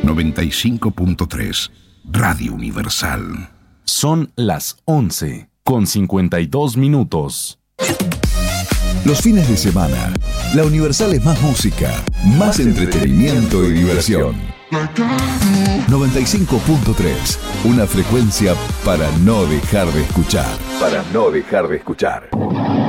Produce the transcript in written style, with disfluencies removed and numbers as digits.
95.3 Radio Universal. Son las 11:52. Los fines de semana, la Universal es más música, más entretenimiento y diversión. 95.3, una frecuencia para no dejar de escuchar.